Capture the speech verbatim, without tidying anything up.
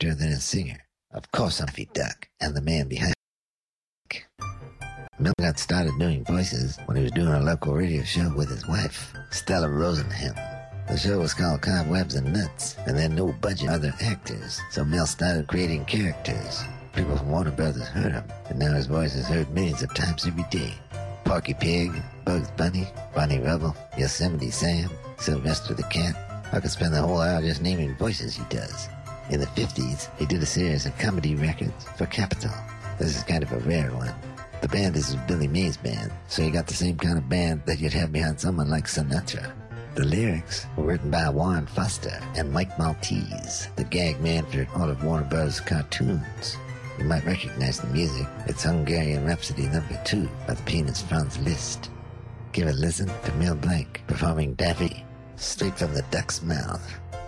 actor than a singer. Of course I'm Daffy Duck, and the man behind it. Mel got started doing voices when he was doing a local radio show with his wife, Stella Rosenham. The show was called Cobwebs and Nuts, and they had no budget for other actors, so Mel started creating characters. People from Warner Brothers heard him, and now his voice is heard millions of times every day. Porky Pig, Bugs Bunny, Bonnie Rubble, Yosemite Sam, Sylvester the Cat. I could spend the whole hour just naming voices he does. In the fifties, he did a series of comedy records for Capitol. This is kind of a rare one. The band is Billy Mays' band, so you got the same kind of band that you'd have behind someone like Sinatra. The lyrics were written by Warren Foster and Mike Maltese, the gag man for all of Warner Bros. Cartoons. You might recognize the music. It's Hungarian Rhapsody number two by the pianist Franz Liszt. Give a listen to Mel Blanc performing Daffy, straight from the duck's mouth.